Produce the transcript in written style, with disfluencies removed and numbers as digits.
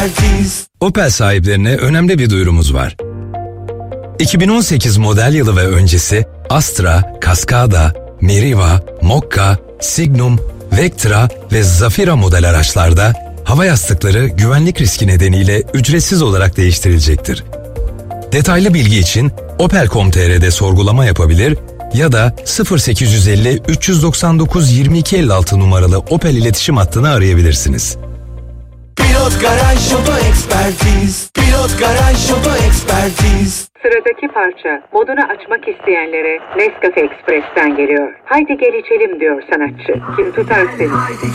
ekspertiz. Opel sahiplerine önemli bir duyurumuz var. 2018 model yılı ve öncesi Astra, Cascada, Meriva, Mokka, Signum, Vectra ve Zafira model araçlarda hava yastıkları güvenlik riski nedeniyle ücretsiz olarak değiştirilecektir. Detaylı bilgi için opel.com.tr'de sorgulama yapabilir ya da 0850 399 2256 numaralı Opel iletişim hattını arayabilirsiniz. Pilot Garaj Oto Ekspertiz. Pilot Garaj Oto Ekspertiz. Sıradaki parça modunu açmak isteyenlere Nescafe Express'ten geliyor. Haydi gel içelim diyor sanatçı. Kim tutar seni?